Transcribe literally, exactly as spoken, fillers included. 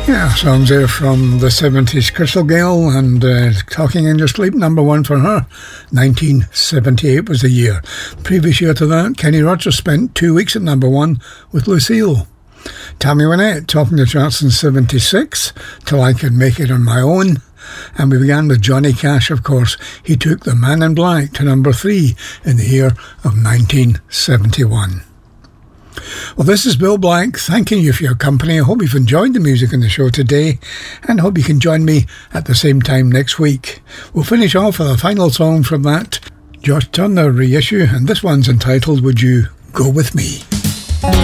Yeah, songs there from the seventies. Crystal Gayle and uh, Talking in Your Sleep, number one for her. nineteen seventy-eight was the year. Previous year to that, Kenny Rogers spent two weeks at number one with Lucille. Tammy Wynette topping the charts in seventy-six, Till I Could Make It On My Own. And we began with Johnny Cash, of course. He took The Man in Black to number three in the year of nineteen seventy-one. Well, this is Bill Black, thanking you for your company. I hope you've enjoyed the music in the show today, and I hope you can join me at the same time next week. We'll finish off with a final song from that Josh Turner reissue, and this one's entitled Would You Go With Me?